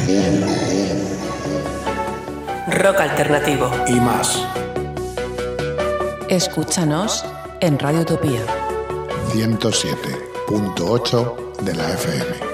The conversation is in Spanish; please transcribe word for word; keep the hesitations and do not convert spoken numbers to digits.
Rock alternativo y más. Escúchanos en Radio Utopía ciento siete punto ocho de la F M.